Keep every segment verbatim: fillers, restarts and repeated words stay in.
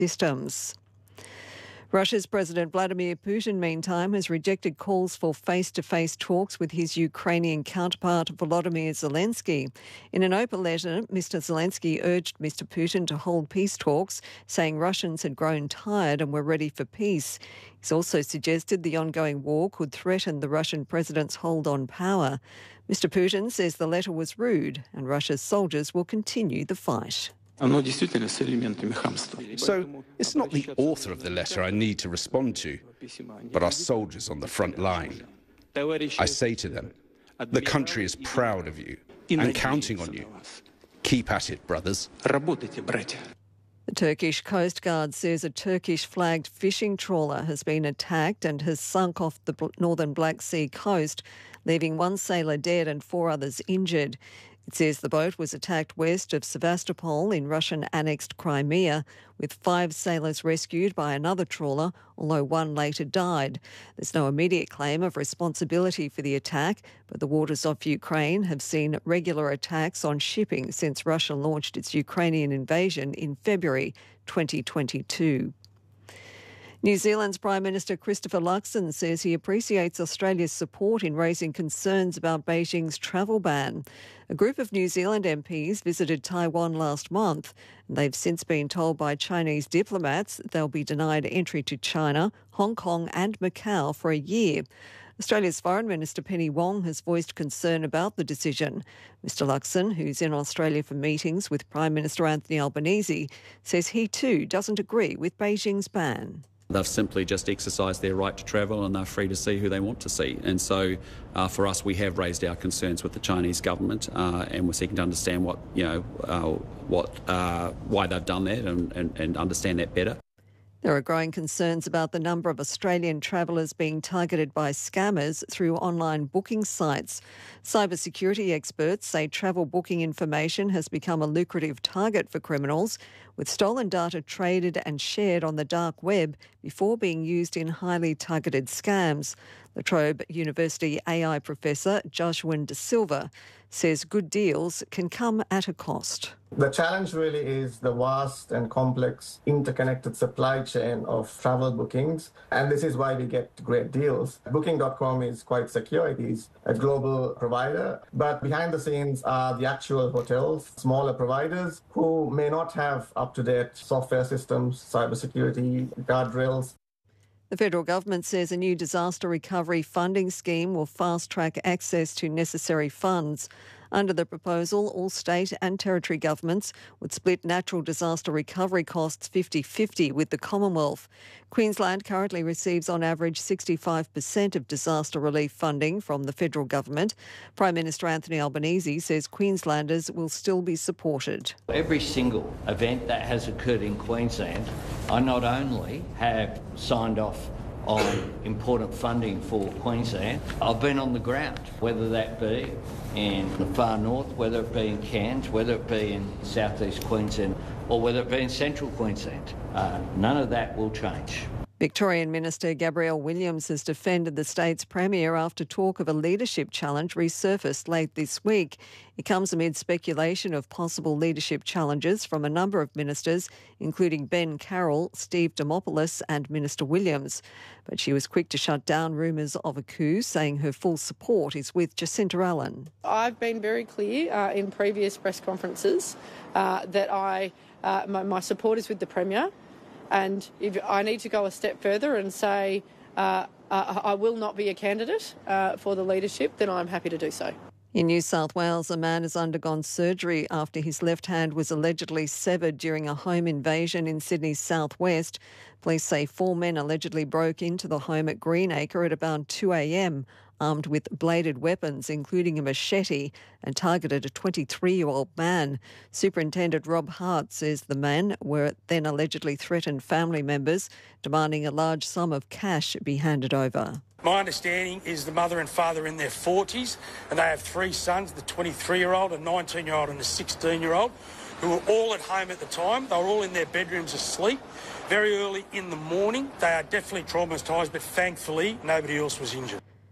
systems. Russia's President Vladimir Putin, meantime, has rejected calls for face-to-face talks with his Ukrainian counterpart Volodymyr Zelensky. In an open letter, Mister Zelensky urged Mister Putin to hold peace talks, saying Russians had grown tired and were ready for peace. He's also suggested the ongoing war could threaten the Russian president's hold on power. Mister Putin says the letter was rude and Russia's soldiers will continue the fight. So it's not the author of the letter I need to respond to, but our soldiers on the front line. I say to them, the country is proud of you and counting on you. Keep at it, brothers. The Turkish Coast Guard says a Turkish-flagged fishing trawler has been attacked and has sunk off the northern Black Sea coast, leaving one sailor dead and four others injured. It says the boat was attacked west of Sevastopol in Russian-annexed Crimea, with five sailors rescued by another trawler, although one later died. There's no immediate claim of responsibility for the attack, but the waters off Ukraine have seen regular attacks on shipping since Russia launched its Ukrainian invasion in February twenty twenty-two. New Zealand's Prime Minister Christopher Luxon says he appreciates Australia's support in raising concerns about Beijing's travel ban. A group of New Zealand M Ps visited Taiwan last month, and they've since been told by Chinese diplomats they'll be denied entry to China, Hong Kong and Macau for a year. Australia's Foreign Minister Penny Wong has voiced concern about the decision. Mister Luxon, who's in Australia for meetings with Prime Minister Anthony Albanese, says he too doesn't agree with Beijing's ban. They've simply just exercised their right to travel and they're free to see who they want to see. And so uh, for us, we have raised our concerns with the Chinese government uh, and we're seeking to understand what, you know, uh, what, uh, why they've done that and, and, and understand that better. There are growing concerns about the number of Australian travellers being targeted by scammers through online booking sites. Cybersecurity experts say travel booking information has become a lucrative target for criminals, with stolen data traded and shared on the dark web before being used in highly targeted scams. La Trobe University A I professor Joshua De Silva says good deals can come at a cost. The challenge really is the vast and complex interconnected supply chain of travel bookings, and this is why we get great deals. Booking dot com is quite secure. It is a global provider, but behind the scenes are the actual hotels, smaller providers who may not have up-to-date software systems, cybersecurity, guardrails. The federal government says a new disaster recovery funding scheme will fast-track access to necessary funds. Under the proposal, all state and territory governments would split natural disaster recovery costs fifty-fifty with the Commonwealth. Queensland currently receives on average sixty-five percent of disaster relief funding from the federal government. Prime Minister Anthony Albanese says Queenslanders will still be supported. Every single event that has occurred in Queensland, I not only have signed off on important funding for Queensland, I've been on the ground, whether that be in the far north, whether it be in Cairns, whether it be in southeast Queensland, or whether it be in central Queensland. Uh, none of that will change. Victorian Minister Gabrielle Williams has defended the state's premier after talk of a leadership challenge resurfaced late this week. It comes amid speculation of possible leadership challenges from a number of ministers, including Ben Carroll, Steve Dimopoulos and Minister Williams. But she was quick to shut down rumours of a coup, saying her full support is with Jacinta Allen. I've been very clear uh, in previous press conferences uh, that I uh, my, my support is with the premier. And if I need to go a step further and say uh, uh, I will not be a candidate uh, for the leadership, then I'm happy to do so. In New South Wales, a man has undergone surgery after his left hand was allegedly severed during a home invasion in Sydney's southwest. Police say four men allegedly broke into the home at Greenacre at about two a.m, armed with bladed weapons, including a machete, and targeted a twenty-three-year-old man. Superintendent Rob Hart says the men were then allegedly threatened family members, demanding a large sum of cash be handed over. My understanding is the mother and father are in their forties, and they have three sons, the twenty-three-year-old, a nineteen-year-old and a sixteen-year-old, who were all at home at the time. They were all in their bedrooms asleep. Very early in the morning, they are definitely traumatised, but thankfully nobody else was injured.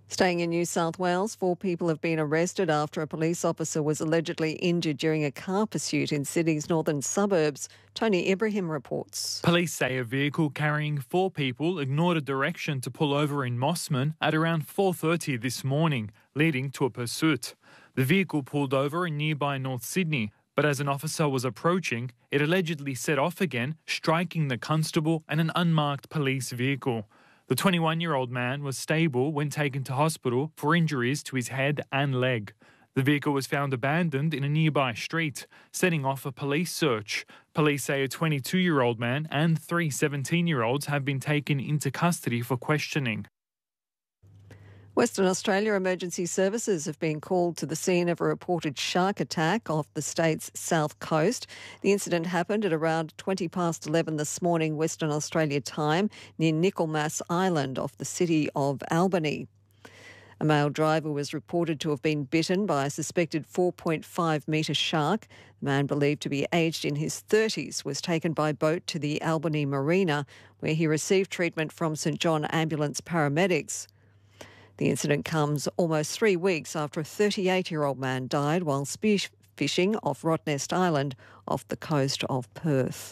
Staying in New South Wales, four people have been arrested after a police officer was allegedly injured during a car pursuit in Sydney's northern suburbs. Tony Ibrahim reports. Police say a vehicle carrying four people ignored a direction to pull over in Mossman at around four thirty this morning, leading to a pursuit. The vehicle pulled over in nearby North Sydney, but as an officer was approaching, it allegedly set off again, striking the constable and an unmarked police vehicle. The twenty-one-year-old man was stable when taken to hospital for injuries to his head and leg. The vehicle was found abandoned in a nearby street, setting off a police search. Police say a twenty-two-year-old man and three seventeen-year-olds have been taken into custody for questioning. Western Australia emergency services have been called to the scene of a reported shark attack off the state's south coast. The incident happened at around twenty past eleven this morning Western Australia time near Nicholmas Island off the city of Albany. A male driver was reported to have been bitten by a suspected four point five metre shark. The man, believed to be aged in his thirties, was taken by boat to the Albany Marina, where he received treatment from St John Ambulance paramedics. The incident comes almost three weeks after a thirty-eight-year-old man died while spear fishing off Rottnest Island off the coast of Perth.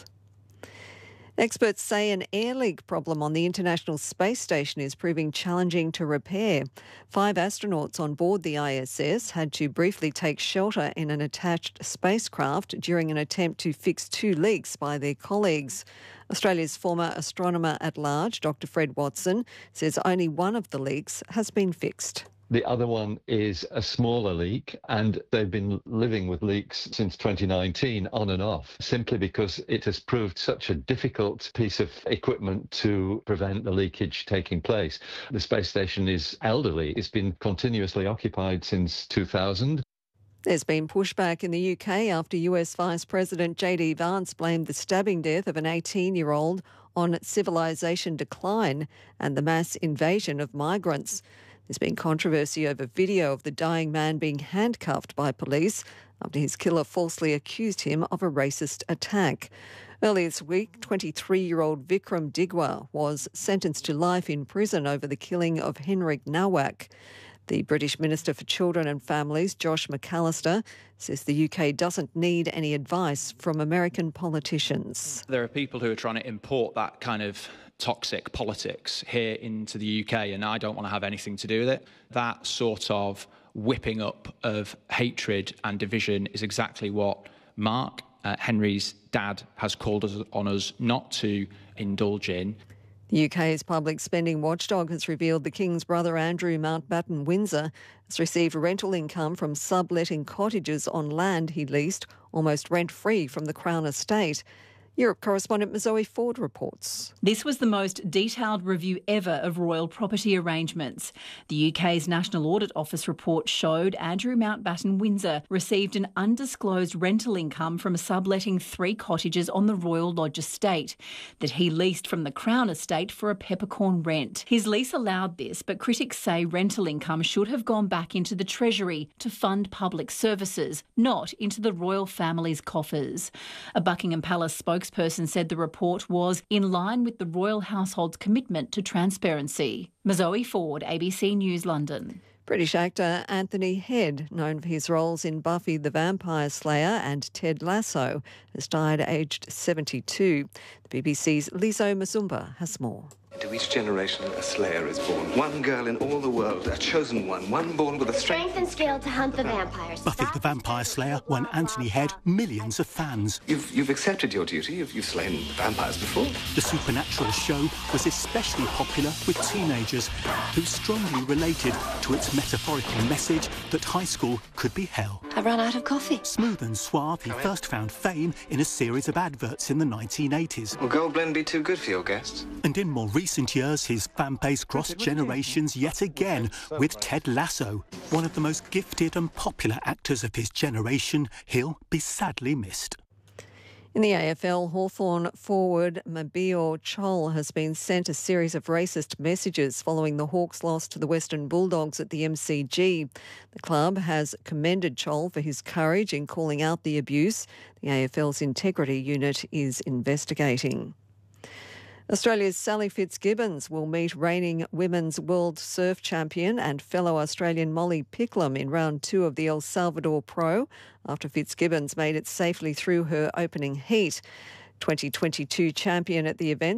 Experts say an air leak problem on the International Space Station is proving challenging to repair. Five astronauts on board the I S S had to briefly take shelter in an attached spacecraft during an attempt to fix two leaks by their colleagues. Australia's former astronomer-at-large, Doctor Fred Watson, says only one of the leaks has been fixed. The other one is a smaller leak, and they've been living with leaks since twenty nineteen, on and off, simply because it has proved such a difficult piece of equipment to prevent the leakage taking place. The space station is elderly. It's been continuously occupied since two thousand. There's been pushback in the U K after U S Vice President J D Vance blamed the stabbing death of an eighteen-year-old on civilisation decline and the mass invasion of migrants. There's been controversy over video of the dying man being handcuffed by police after his killer falsely accused him of a racist attack. Earlier this week, twenty-three-year-old Vikram Digwa was sentenced to life in prison over the killing of Henrik Nawak. The British Minister for Children and Families, Josh McAllister, says the U K doesn't need any advice from American politicians. There are people who are trying to import that kind of toxic politics here into the U K, and I don't want to have anything to do with it. That sort of whipping up of hatred and division is exactly what Mark, uh, Henry's dad, has called us on us not to indulge in. The U K's public spending watchdog has revealed the King's brother Andrew Mountbatten Windsor has received rental income from subletting cottages on land he leased, almost rent-free from the Crown Estate. Europe correspondent Mazoe Ford reports. This was the most detailed review ever of royal property arrangements. The U K's National Audit Office report showed Andrew Mountbatten Windsor received an undisclosed rental income from subletting three cottages on the Royal Lodge estate that he leased from the Crown Estate for a peppercorn rent. His lease allowed this, but critics say rental income should have gone back into the Treasury to fund public services, not into the royal family's coffers. A Buckingham Palace spokesperson person said the report was in line with the royal household's commitment to transparency. Mazoe Ford, A B C News, London. British actor Anthony Head, known for his roles in Buffy the Vampire Slayer and Ted Lasso, has died aged seventy-two. The B B C's Lizo Mazumba has more. Into each generation, a slayer is born. One girl in all the world, a chosen one, one born with a strength, strength and skill to hunt the vampires. Buffy the Vampire Slayer won Anthony Head millions of fans. You've, you've accepted your duty. You've, you've slain vampires before. The supernatural show was especially popular with teenagers who strongly related to its metaphorical message that high school could be hell. I ran out of coffee. Smooth and suave, he first found fame in a series of adverts in the nineteen eighties. Will Gold Blend be too good for your guests? And in more recent years, his fan base crossed generations yet again with Ted Lasso. One of the most gifted and popular actors of his generation, he'll be sadly missed. In the A F L, Hawthorn forward Mabior Chol has been sent a series of racist messages following the Hawks' loss to the Western Bulldogs at the M C G. The club has commended Chol for his courage in calling out the abuse. The A F L's Integrity Unit is investigating. Australia's Sally Fitzgibbons will meet reigning women's world surf champion and fellow Australian Molly Picklum in round two of the El Salvador Pro after Fitzgibbons made it safely through her opening heat. twenty twenty-two champion at the event,